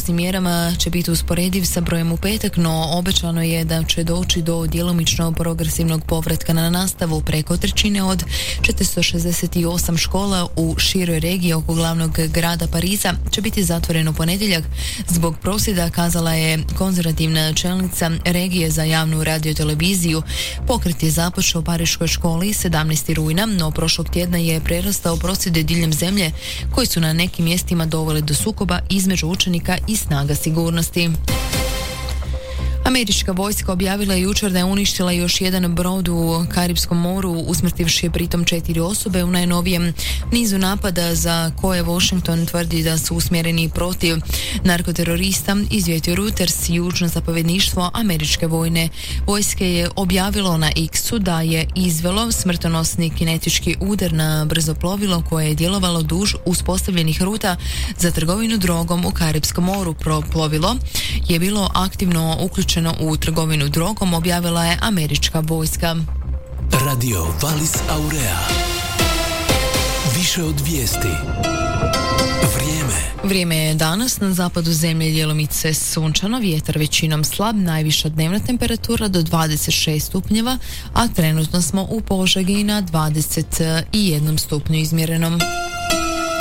sigurnosnim mjerama će biti usporediv sa brojem u petak, no obećano je da će doći do djelomično progresivnog povratka na nastavu. Preko trećine od 468 škola u široj regiji oko glavnog grada Pariza će biti zatvoreno ponedjeljak zbog prosvjeda, kazala je konzervativna čelnica regije za javnu radioteleviziju. Pokret je započeo u pariškoj školi 17. rujna, no prošlog tjedna je prerastao prosvjede diljem zemlje koji su na nekim mjestima doveli do sukoba između učenika i snaga sigurnosti. Američka vojska objavila je jučer da je uništila još jedan brod u Karipskom moru, usmrtivši pritom 4 osobe u najnovijem nizu napada za koje Washington tvrdi da su usmjereni protiv narkoterorista, izvijestio Reuters. Južno zapovjedništvo američke vojne vojske je objavilo na X-u da je izvelo smrtonosni kinetički udar na brzo plovilo koje je djelovalo duž uspostavljenih ruta za trgovinu drogom u Karipskom moru. Plovilo je bilo aktivno uključeno u trgovinu drogom, objavila je američka vojska. Radio Valis Aurea. Više od vijesti. Vrijeme je danas na zapadu zemlje djelomice sunčano, vjetar većinom slab, najviša dnevna temperatura do 26 stupnjeva, a trenutno smo u Požegi na 21 stupnju izmjerenom.